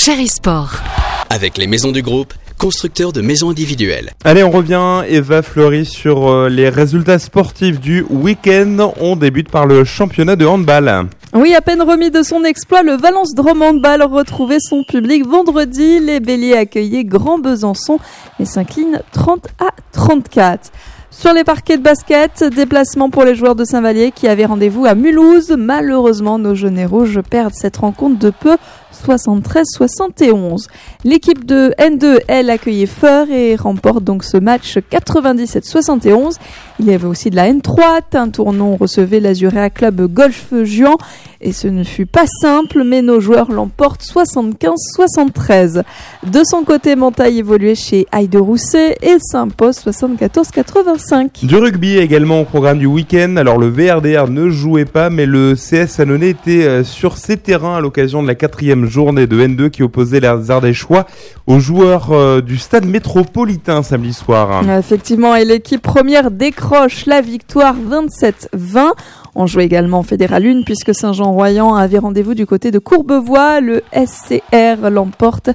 Chéri Sport. Avec les maisons du groupe, constructeurs de maisons individuelles. Allez, on revient, Eva Fleury, sur les résultats sportifs du week-end. On débute par le championnat de handball. Oui, à peine remis de son exploit, le Valence Drôme Handball retrouvait son public vendredi. Les Béliers accueillaient Grand Besançon et s'inclinent 30-34. Sur les parquets de basket, déplacement pour les joueurs de Saint-Vallier qui avaient rendez-vous à Mulhouse. Malheureusement, nos jaunes et rouges perdent cette rencontre de peu, 73-71. L'équipe de N2, elle, accueillait Feur et remporte donc ce match 97-71. Il y avait aussi de la N3, Tintournon recevait l'Azuréa Club Golf Juan et ce ne fut pas simple, mais nos joueurs l'emportent 75-73. De son côté, Montaille évoluait chez Haï-de-Rousset et s'impose 74-85. Du rugby également au programme du week-end. Alors le VRDR ne jouait pas, mais le CS Annonay était sur ses terrains à l'occasion de la 4e journée de N2 qui opposait les Ardéchois aux joueurs du stade métropolitain samedi soir. Effectivement, et l'équipe première décroche la victoire 27-20. On jouait également en Fédéral 1 puisque Saint-Jean-Royan avait rendez-vous du côté de Courbevoie. Le SCR l'emporte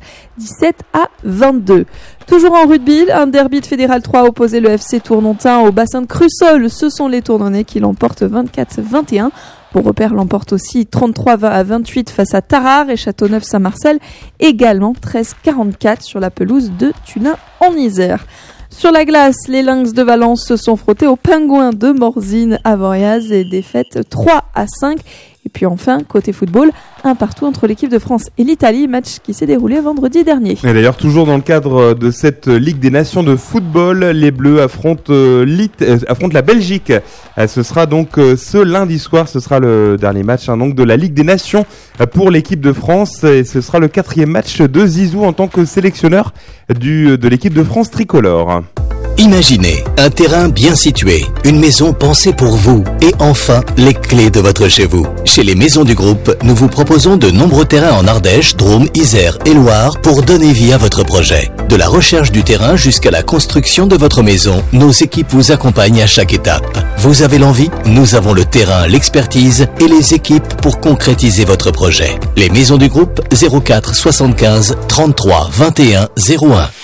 17-22. Toujours en rugby, un derby de Fédéral 3 opposait le FC Tournontin au bassin de Crussol. Ce sont les Tournonnais qui l'emportent 24-21. Beaurepaire l'emporte aussi 33-28 face à Tarare et Châteauneuf-Saint-Marcel également 13-44 sur la pelouse de Tunin en Isère. Sur la glace, les Lynx de Valence se sont frottés aux Pingouins de Morzine à Voriaz et défaite 3-5. Et puis enfin, côté football, un partout entre l'équipe de France et l'Italie, match qui s'est déroulé vendredi dernier. Et d'ailleurs, toujours dans le cadre de cette Ligue des Nations de football, les Bleus affrontent la Belgique. Ce sera donc ce lundi soir, ce sera le dernier match donc de la Ligue des Nations pour l'équipe de France. Et ce sera le 4e match de Zizou en tant que sélectionneur de l'équipe de France tricolore. Imaginez un terrain bien situé, une maison pensée pour vous et enfin les clés de votre chez vous. Chez les maisons du groupe, nous vous proposons de nombreux terrains en Ardèche, Drôme, Isère et Loire pour donner vie à votre projet. De la recherche du terrain jusqu'à la construction de votre maison, nos équipes vous accompagnent à chaque étape. Vous avez l'envie ? Nous avons le terrain, l'expertise et les équipes pour concrétiser votre projet. Les maisons du groupe 04 75 33 21 01.